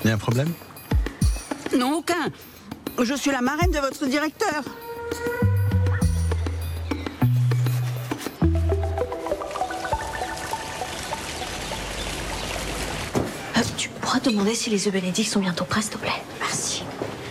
Il y a un problème? Non, aucun. Je suis la marraine de votre directeur. Tu pourras demander si les œufs bénédicts sont bientôt prêts, s'il te plaît. Merci.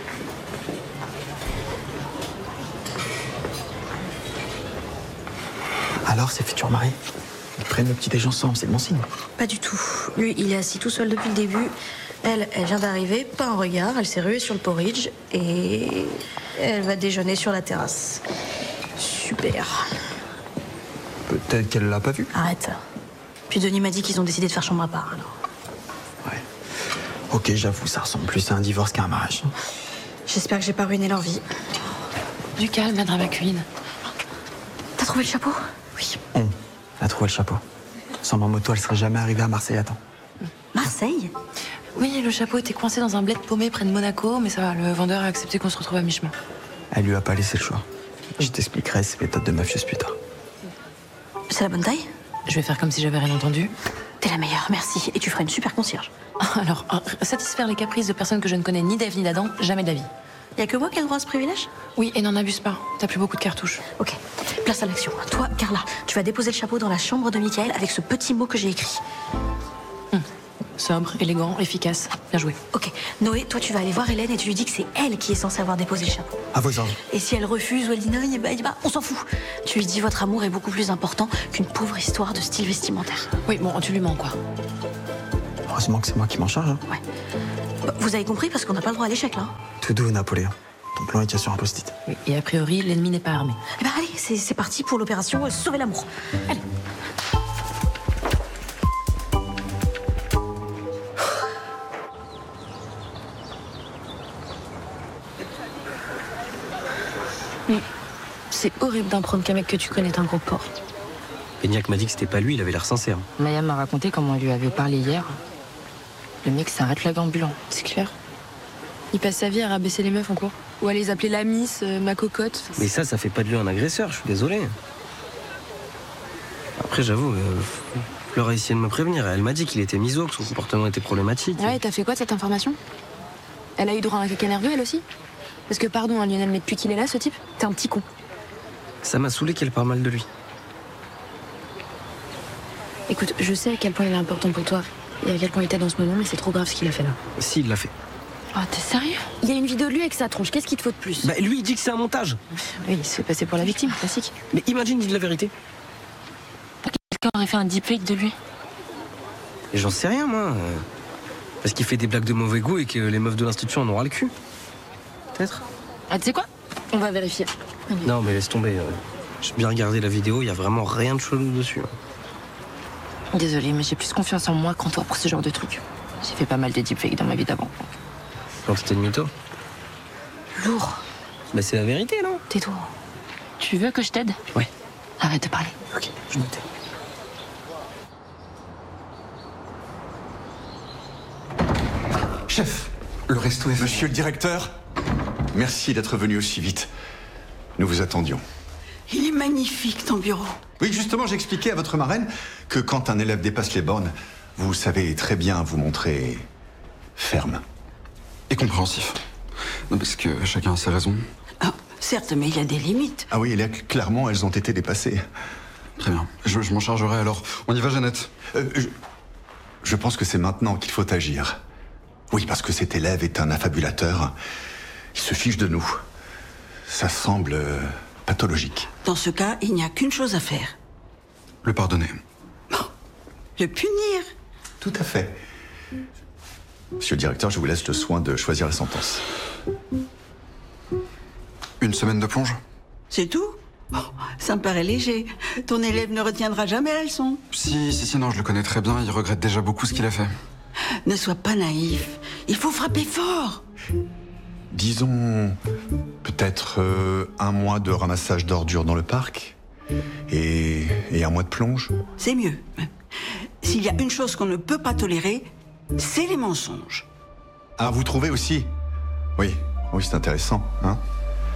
Alors, ses futurs maris, ils prennent le petit-déj ensemble, c'est le bon signe. Pas du tout. Lui, il est assis tout seul depuis le début. Elle vient d'arriver, pas un regard. Elle s'est ruée sur le porridge et elle va déjeuner sur la terrasse. Super. Peut-être qu'elle l'a pas vu. Arrête. Puis Denis m'a dit qu'ils ont décidé de faire chambre à part, alors. Ouais. Ok, j'avoue, ça ressemble plus à un divorce qu'à un mariage. J'espère que j'ai pas ruiné leur vie. Du calme, la drama queen. T'as trouvé le chapeau? Oui. On a trouvé le chapeau. Sans ma moto, elle serait jamais arrivée à Marseille à temps. Marseille? Oui, le chapeau était coincé dans un bled paumé près de Monaco, mais ça va, le vendeur a accepté qu'on se retrouve à mi-chemin. Elle lui a pas laissé le choix. Je t'expliquerai ses méthodes de mafieuse plus tard. C'est la bonne taille? Je vais faire comme si j'avais rien entendu. T'es la meilleure, merci. Et tu feras une super concierge. Alors, satisfaire les caprices de personnes que je ne connais ni d'Ève ni d'Adam, jamais de la vie. Y a que moi qui ai le droit à ce privilège? Oui, et n'en abuse pas. T'as plus beaucoup de cartouches. Ok, place à l'action. Toi, Carla, tu vas déposer le chapeau dans la chambre de Michael avec ce petit mot que j'ai écrit. Sobre, élégant, efficace. Bien joué. Ok, Noé, toi tu vas aller voir Hélène et tu lui dis que c'est elle qui est censée avoir déposé le chapeau. À vos ordres. Et si elle refuse ou elle dit non, on s'en fout. Tu lui dis votre amour est beaucoup plus important qu'une pauvre histoire de style vestimentaire. Oui, bon, tu lui mens, quoi. Heureusement que c'est moi qui m'en charge. Hein. Ouais. Vous avez compris parce qu'on n'a pas le droit à l'échec là. Tout doux, Napoléon. Ton plan il tient sur un post-it. Oui, et a priori, l'ennemi n'est pas armé. Eh ben allez, c'est parti pour l'opération Sauver l'amour. Allez. C'est horrible d'apprendre qu'un mec que tu connais est un gros porc. Beignac m'a dit que c'était pas lui, il avait l'air sincère. Maya m'a raconté comment elle lui avait parlé hier. Le mec, c'est un ratlag ambulant, c'est clair. Il passe sa vie à rabaisser les meufs en cours. Ou à les appeler la miss, ma cocotte. Mais ça fait pas de lui un agresseur, je suis désolé. Après, j'avoue, Fleur a essayé de me prévenir. Elle m'a dit qu'il était miso, que son comportement était problématique. Ouais, t'as fait quoi de cette information? Elle a eu droit à un caca nerveux, elle aussi? Parce que, pardon, hein, Lionel, mais depuis qu'il est là, ce type, t'es un petit con. Ça m'a saoulé qu'elle parle mal de lui. Écoute, je sais à quel point il est important pour toi et à quel point il t'aide dans ce moment, mais c'est trop grave ce qu'il a fait là. Si, il l'a fait. Oh, t'es sérieux? Il y a une vidéo de lui avec sa tronche, qu'est-ce qu'il te faut de plus? Bah, lui, il dit que c'est un montage. Oui, il se fait passer pour la victime, classique. Mais imagine, il dit la vérité. Quelqu'un aurait fait un deepfake de lui? Et j'en sais rien, moi. Parce qu'il fait des blagues de mauvais goût et que les meufs de l'institution en aura le cul. Peut-être. Ah, tu sais quoi? On va vérifier. Non, mais laisse tomber. J'ai bien regardé la vidéo, il y a vraiment rien de chelou dessus. Désolée, mais j'ai plus confiance en moi qu'en toi pour ce genre de truc. J'ai fait pas mal de deepfakes dans ma vie d'avant. Quand c'était une mytho. Lourd. Bah, c'est la vérité, non? Tais-toi. Tu veux que je t'aide? Ouais. Arrête de parler. Ok, je notais. Chef, le resto est... Monsieur le directeur, merci d'être venu aussi vite. Nous vous attendions. Il est magnifique, ton bureau. Oui, justement, j'expliquais à votre marraine que quand un élève dépasse les bornes, vous savez très bien vous montrer ferme. Et compréhensif. Non, parce que chacun a ses raisons. Ah, certes, mais il y a des limites. Ah oui, et là, clairement, elles ont été dépassées. Très bien. Je m'en chargerai alors. On y va, Jeannette? Je pense que c'est maintenant qu'il faut agir. Oui, parce que cet élève est un affabulateur. Il se fiche de nous. Ça semble pathologique. Dans ce cas, il n'y a qu'une chose à faire. Le pardonner. Le punir. Tout à fait. Monsieur le directeur, je vous laisse le soin de choisir la sentence. Une semaine de plonge? C'est tout? Oh, ça me paraît léger. Ton élève ne retiendra jamais la leçon. Si, non, je le connais très bien. Il regrette déjà beaucoup ce qu'il a fait. Ne sois pas naïf. Il faut frapper fort. Disons peut-être un mois de ramassage d'ordures dans le parc et un mois de plonge. C'est mieux. S'il y a une chose qu'on ne peut pas tolérer, c'est les mensonges. Ah, vous trouvez aussi? Oui, c'est intéressant, hein?